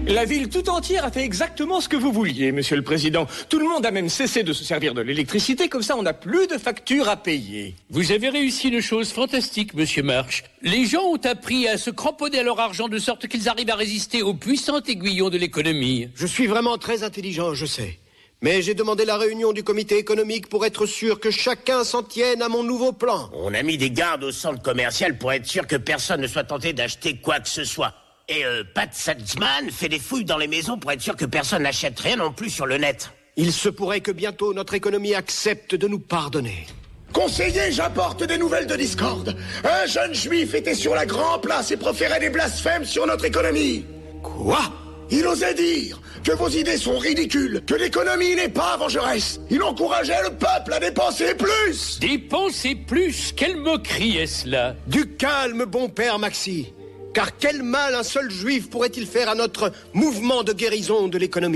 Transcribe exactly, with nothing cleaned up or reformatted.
La ville tout entière a fait exactement ce que vous vouliez, Monsieur le Président. Tout le monde a même cessé de se servir de l'électricité, comme ça on n'a plus de factures à payer. Vous avez réussi une chose fantastique, Monsieur Marsh. Les gens ont appris à se cramponner à leur argent de sorte qu'ils arrivent à résister aux puissants aiguillons de l'économie. Je suis vraiment très intelligent, je sais. Mais j'ai demandé la réunion du comité économique pour être sûr que chacun s'en tienne à mon nouveau plan. On a mis des gardes au centre commercial pour être sûr que personne ne soit tenté d'acheter quoi que ce soit. Et euh, Pat Saltzman fait des fouilles dans les maisons pour être sûr que personne n'achète rien non plus sur le net. Il se pourrait que bientôt notre économie accepte de nous pardonner. Conseiller, j'apporte des nouvelles de Discord. Un jeune juif était sur la grande place et proférait des blasphèmes sur notre économie. Quoi ? Il osait dire que vos idées sont ridicules, que l'économie n'est pas vengeresse. Il encourageait le peuple à dépenser plus. Dépenser plus ? Quelle moquerie est-ce là ? Du calme, bon père Maxi. Car quel mal un seul juif pourrait-il faire à notre mouvement de guérison de l'économie ?